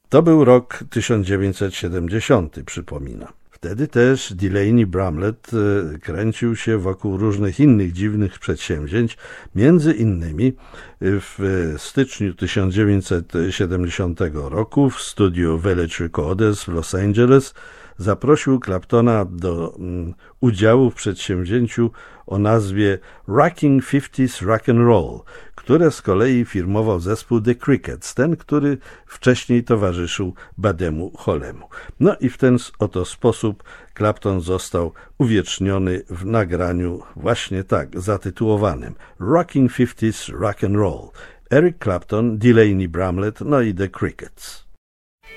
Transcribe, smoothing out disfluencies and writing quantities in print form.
To był rok 1970, przypominam. Wtedy też Delaney Bramlett kręcił się wokół różnych innych dziwnych przedsięwzięć. Między innymi w styczniu 1970 roku w studiu Village Recorders w Los Angeles zaprosił Claptona do udziału w przedsięwzięciu o nazwie Rocking 50s Rock and Roll, które z kolei firmował zespół The Crickets, ten, który wcześniej towarzyszył Buddemu Hollemu. No i w ten oto sposób Clapton został uwieczniony w nagraniu właśnie tak zatytułowanym Rocking 50s Rock and Roll. Eric Clapton, Delaney Bramlett, no i The Crickets.